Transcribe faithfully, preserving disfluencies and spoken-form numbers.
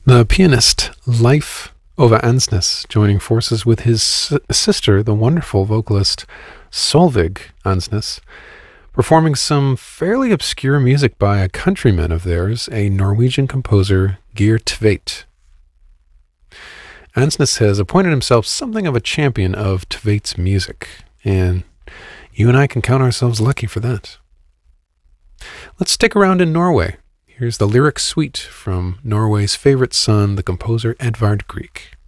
The pianist Leif Ove Ansnes joining forces with his s- sister, the wonderful vocalist Solveig Ansnes, performing some fairly obscure music by a countryman of theirs, a Norwegian composer, Geir Tveit. Ansnes has appointed himself something of a champion of Tveit's music, and you and I can count ourselves lucky for that. Let's stick around in Norway. Here's the lyric suite from Norway's favorite son, the composer Edvard Grieg.